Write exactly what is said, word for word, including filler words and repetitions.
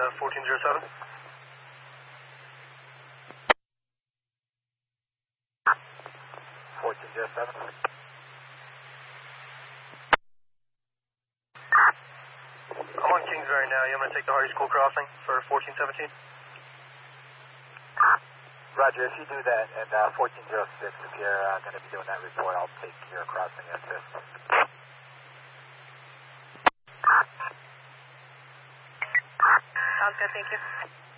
uh, fourteen oh seven. fourteen oh seven. I'm on Kingsbury now. You want me to take the Hardy School crossing for fourteen seventeen? Roger, if you do that, and uh, fourteen oh six, if you're uh, going to be doing that report, I'll take your crossing assist. Sounds good, thank you.